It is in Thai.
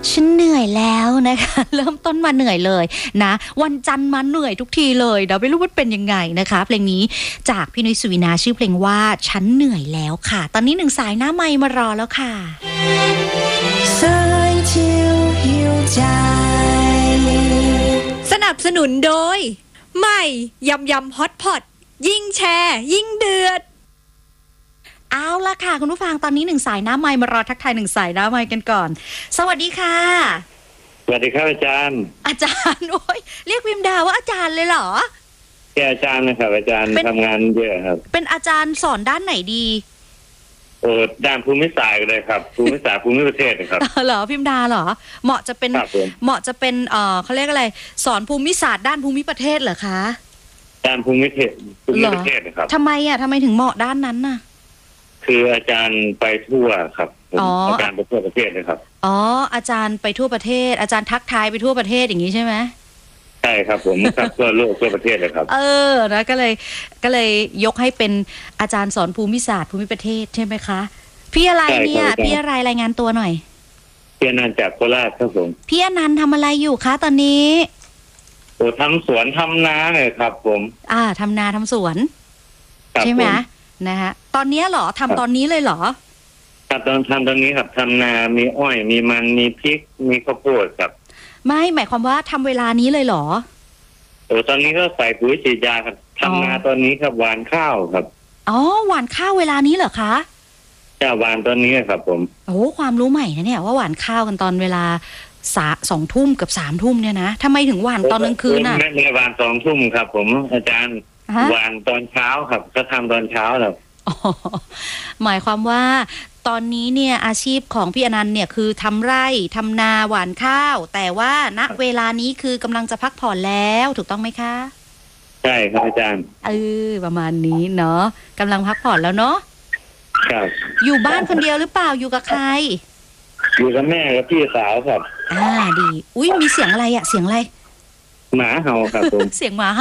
ฉันเหนื่อยแล้วนะคะเริ่มต้นมาเหนื่อยเลยนะวันจันทร์มาเหนื่อยทุกทีเลยเดี๋ยวไม่รู้ว่าเป็นยังไงนะคะเพลงนี้จากพี่นุ้ยสุวินาชื่อเพลงว่าฉันเหนื่อยแล้วค่ะตอนนี้หนึ่งสายหน้าไมค์มารอแล้วค่ะสนับสนุนโดยใหม่ยำยำฮอตพอตยิ่งแชร์ยิ่งเดือดเอาล่ะค่ะคุณผู้ฟังตอนนี้หนึ่งสายหน้าไมค์มารอทักทายหนึ่งสายหน้าไมค์กันก่อนสวัสดีค่ะสวัสดีครับอาจารย์โอ้ยเรียกพิมดาว่าอาจารย์เลยเหรอแกอาจารย์นะครับอาจารย์ทำงานเยอะครับเป็นอาจารย์สอนด้านไหนดีด้านภูมิศาสตร์เลยครับภูมิศาสตร์ภูมิประเทศนะครับเหรอพิมดาเหรอเหมาะจะเป็นเขาเรียกอะไรสอนภูมิศาสตร์ด้านภูมิประเทศเหรอคะด้านภูมิประเทศนะครับทำไมถึงเหมาะด้านนั้นน่ะคืออาจารย์ไปทั่วครับอาจารย์ไปทั่วประเทศเลยครับอาจารย์ไปทั่วประเทศอาจารย์ทักทายไปทั่วประเทศอย่างนี้ใช่ไหมใช่ครับผมครับทั่วโลกทั่วประเทศเลยครับนะก็เลยยกให้เป็นอาจารย์สอนภูมิศาสตร์ภูมิประเทศใช่ไหมคะพี่อะไรเนี่ยพี่อะไรรายงานตัวหน่อยพี่อนันต์จากโคราชครับผมพี่อนันต์ทำอะไรอยู่คะตอนนี้ทำสวนทำนาเลยครับผมทำนาทำสวนใช่ไหมนะคะตอนนี้เหรอทำตอนนี้เลยเหรอครับตอนนี้ครับทำนามีอ้อยมีมันมีพริกมีข้าวโพดครับไม่หมายความว่าทำเวลานี้เลยเหรอตอนนี้ก็ใส่ปุ๋ยฉีดยาครับทำนาตอนนี้ครับหว่านข้าวครับหว่านข้าวเวลานี้เหรอคะจะหว่านตอนนี้ครับผมความรู้ใหม่นะเนี่ยว่าหว่านข้าวกันตอนเวลา2 ทุ่มกับ3 ทุ่มเนี่ยนะทำไมถึงหว่านตอนกลางคืนน่ะไม่หว่าน2 ทุ่มครับผมอาจารย์หว่านตอนเช้าครับก็ทำตอนเช้าครับหมายความว่าตอนนี้เนี่ยอาชีพของพี่อนันต์เนี่ยคือทำไร่ทำนาหว่านข้าวแต่ว่าณเวลานี้คือกำลังจะพักผ่อนแล้วถูกต้องไหมคะใช่ครับอาจารย์ประมาณนี้เนาะกำลังพักผ่อนแล้วเนาะครับอยู่บ้านคนเดียวหรือเปล่าอยู่กับใครอยู่กับแม่กับพี่สาวครับดีมีเสียงอะไรเสียงอะไรหมาเห่าครับผมเสียงหมา